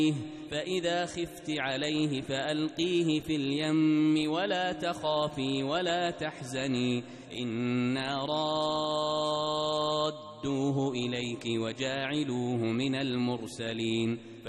فإذا خفت عليه فألقيه في اليم ولا تخافي ولا تحزني إنا رادوه إليك وجاعلوه من المرسلين